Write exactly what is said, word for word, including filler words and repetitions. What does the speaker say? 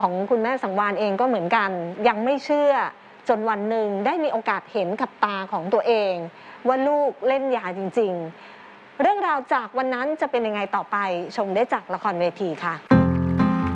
ของคุณแม่สังวาลเองก็เหมือนกันยังไม่เชื่อจนวันหนึ่งได้มีโอกาสเห็นกับตาของตัวเองว่าลูกเล่นยาจริงๆเรื่องราวจากวันนั้นจะเป็นยังไงต่อไปชมได้จากละครเวทีค่ะ